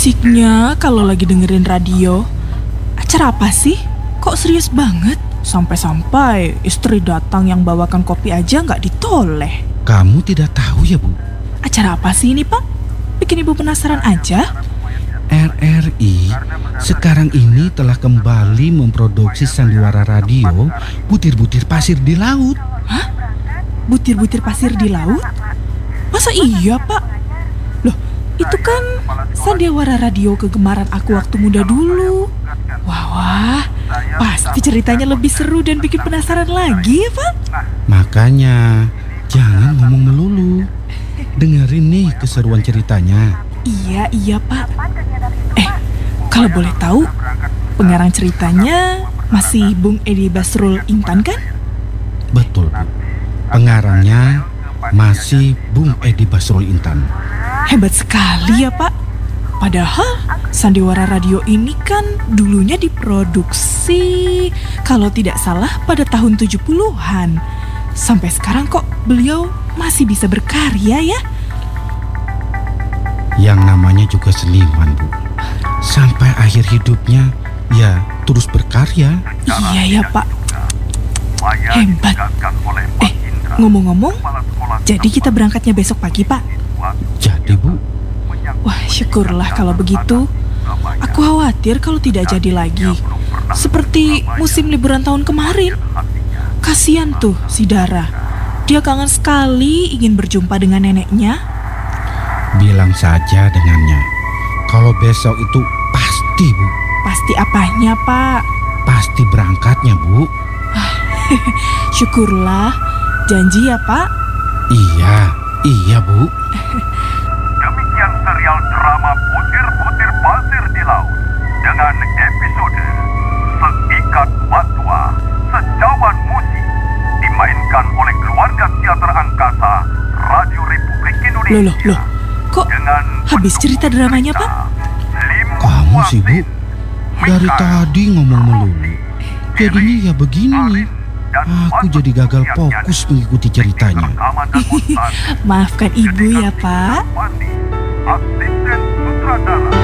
Asiknya kalau lagi dengerin radio. Acara apa sih? Kok serius banget? Sampai-sampai istri datang yang bawakan kopi aja nggak ditoleh. Kamu tidak tahu ya, Bu? Acara apa sih ini, Pak? Bikin Ibu penasaran aja. RRI sekarang ini telah kembali memproduksi sandiwara radio Butir-Butir Pasir di Laut. Hah? Butir-butir pasir di laut? Masa iya, Pak? Loh, itu kan sandiwara radio kegemaran aku waktu muda dulu. Wah, pasti ceritanya lebih seru dan bikin penasaran lagi ya, Pak? Makanya jangan ngomong melulu. Dengerin nih keseruan ceritanya. Iya, Pak. Kalau boleh tahu, pengarang ceritanya masih Bung Edi Basrul Intan kan? Betul, Bu. Pengarangnya masih Bung Edi Basrul Intan. Hebat sekali ya, Pak. Padahal sandiwara radio ini kan dulunya diproduksi, kalau tidak salah pada tahun 70-an. Sampai sekarang kok beliau masih bisa berkarya ya? Yang namanya juga seniman, Bu. Sampai akhir hidupnya ya terus berkarya. Iya ya, Pak. Hebat. Ngomong-ngomong, jadi kita berangkatnya besok pagi, Pak? Jadi, Bu. Wah, syukurlah kalau begitu. Aku khawatir kalau tidak jadi lagi, seperti musim liburan tahun kemarin. Kasian tuh si Dara. Dia kangen sekali ingin berjumpa dengan neneknya. Bilang saja dengannya, kalau besok itu pasti, Bu. Pasti apanya, Pak? Pasti berangkatnya, Bu. Syukurlah. Janji ya, Pak? Iya, Bu. Demikian serial drama Butir-Butir Pasir di Laut dengan episode Seikat Batua, Secawan Musik, dimainkan oleh keluarga teater angkasa Radio Republik Indonesia. Loh, kok habis cerita dramanya, Pak? Kamu sih, Bu. Dari tadi ngomong melulu. Jadinya ya begini nih. Aku jadi gagal fokus mengikuti ceritanya. Maafkan Ibu ya, Pak. Asisten sutradara